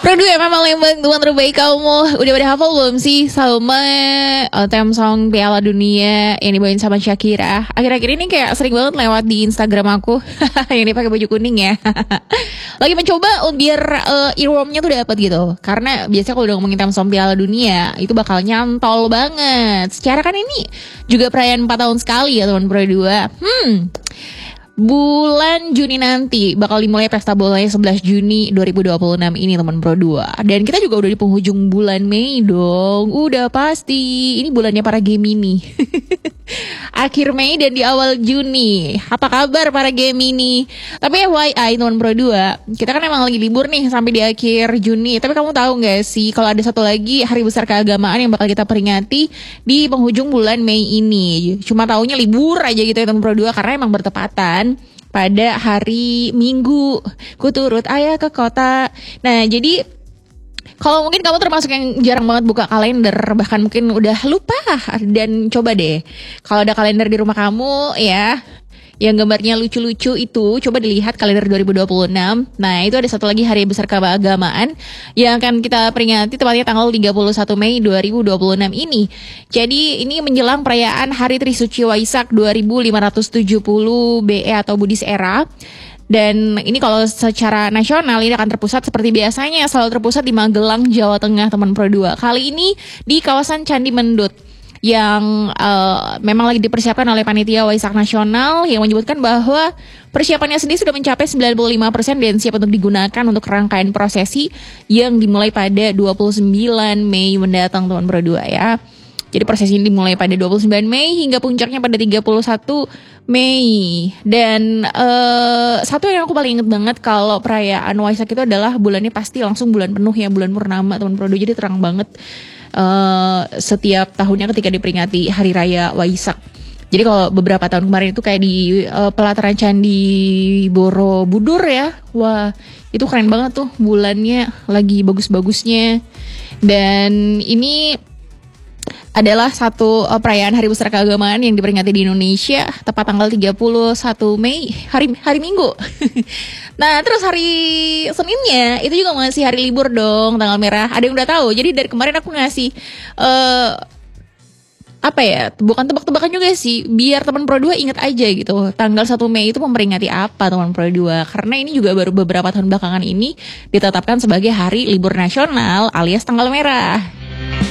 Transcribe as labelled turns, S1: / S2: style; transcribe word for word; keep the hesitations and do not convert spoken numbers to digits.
S1: Pro dua memang Lembang Tuan terbaik kamu. Udah pada hafal belum sih sama uh, theme song Piala Dunia yang dibawain sama Shakira? Akhir-akhir ini kayak sering banget lewat di Instagram aku yang dia pakai baju kuning ya. Lagi mencoba biar uh, earwormnya tuh dapet gitu. Karena biasanya kalau udah ngomongin theme song Piala Dunia itu bakal nyantol banget. Secara kan ini juga perayaan empat tahun sekali ya teman Pro dua. Hmm. Bulan Juni nanti bakal dimulai pesta bolanya sebelas Juni dua ribu dua puluh enam ini teman Pro dua. Dan kita juga udah di penghujung bulan Mei dong. Udah pasti. Ini bulannya para Gemini. Akhir Mei dan di awal Juni. Apa kabar para Gemini? Tapi F Y I teman Pro dua, kita kan emang lagi libur nih sampai di akhir Juni. Tapi kamu tahu gak sih kalau ada satu lagi hari besar keagamaan yang bakal kita peringati di penghujung bulan Mei ini. Cuma taunya libur aja gitu ya teman Pro dua karena emang bertepatan pada hari Minggu. Ku turut ayah ke kota. Nah jadi kalau mungkin kamu termasuk yang jarang banget buka kalender, bahkan mungkin udah lupa, dan coba deh kalau ada kalender di rumah kamu ya yang gambarnya lucu-lucu itu, coba dilihat kalender dua ribu dua puluh enam. Nah itu ada satu lagi hari besar keagamaan yang akan kita peringati tepatnya tanggal tiga puluh satu Mei dua ribu dua puluh enam ini. Jadi ini menjelang perayaan Hari Trisuci Waisak dua ribu lima ratus tujuh puluh B E atau Buddhist Era. Dan ini kalau secara nasional ini akan terpusat seperti biasanya, selalu terpusat di Magelang, Jawa Tengah teman Pro dua. Kali ini di kawasan Candi Mendut yang uh, memang lagi dipersiapkan oleh Panitia Waisak Nasional yang menyebutkan bahwa persiapannya sendiri sudah mencapai sembilan puluh lima persen dan siap untuk digunakan untuk rangkaian prosesi yang dimulai pada dua puluh sembilan Mei mendatang teman Pro dua ya. Jadi prosesi ini dimulai pada dua puluh sembilan Mei hingga puncaknya pada tiga puluh satu Mei. Dan uh, satu yang aku paling inget banget kalau perayaan Waisak itu adalah bulannya pasti langsung bulan penuh ya, bulan purnama teman Pro dua. Jadi terang banget uh, setiap tahunnya ketika diperingati Hari Raya Waisak. Jadi kalau beberapa tahun kemarin itu kayak di uh, pelataran Candi Borobudur ya. Wah itu keren banget tuh, bulannya lagi bagus-bagusnya. Dan ini adalah satu uh, perayaan hari besar keagamaan yang diperingati di Indonesia tepat tanggal tiga puluh satu Mei, hari hari Minggu. Nah, terus hari Seninnya itu juga masih hari libur dong, tanggal merah. Ada yang udah tahu. Jadi dari kemarin aku ngasih uh, apa ya? Bukan tebak-tebakan juga sih, biar teman Pro dua ingat aja gitu. Tanggal satu Mei itu memperingati apa teman Pro dua? Karena ini juga baru beberapa tahun belakangan ini ditetapkan sebagai hari libur nasional alias tanggal merah.